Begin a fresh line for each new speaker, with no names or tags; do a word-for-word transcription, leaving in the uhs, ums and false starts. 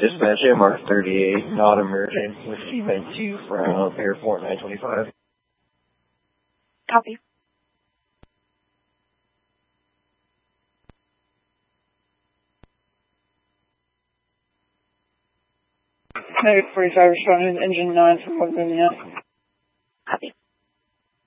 Dispatch M R thirty-eight, not emerging, with Seaman two from Airport nine twenty-five.
Copy.
Negative forty-five responding to engine nine from one moving out.